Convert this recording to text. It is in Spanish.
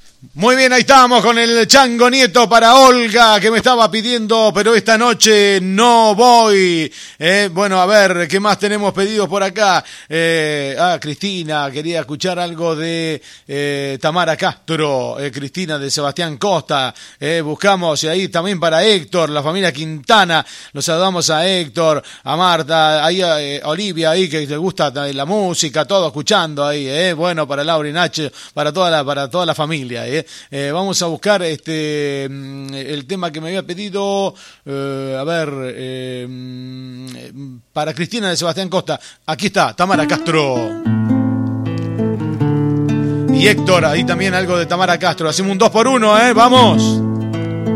Muy bien, ahí estamos con el Chango Nieto para Olga, que me estaba pidiendo, pero esta noche no voy. Bueno, a ver, ¿qué más tenemos pedidos por acá? Cristina, quería escuchar algo de Tamara Castro, Cristina de Sebastián Costa. Buscamos, y ahí también para Héctor, la familia Quintana. Los saludamos a Héctor, a Marta, ahí a Olivia, ahí que le gusta la música, todo escuchando ahí. Bueno, para Laura y Nacho, para toda la familia. Vamos a buscar el tema que me había pedido, para Cristina de Sebastián Costa. Aquí está, Tamara Castro. Y Héctor, ahí también algo de Tamara Castro. Hacemos un 2x1, vamos.